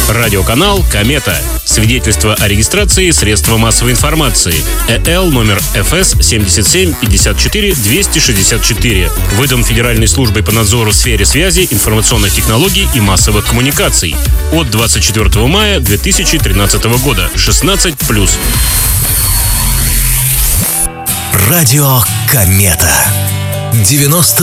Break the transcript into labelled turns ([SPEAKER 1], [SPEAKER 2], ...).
[SPEAKER 1] Радиоканал «Комета». Свидетельство о регистрации средства массовой информации. ЭЛ номер ФС 7754-264. Выдан Федеральной службой по надзору в сфере связи, информационных технологий и массовых коммуникаций. От 24 мая 2013 года. 16+.
[SPEAKER 2] Радио «Комета». 90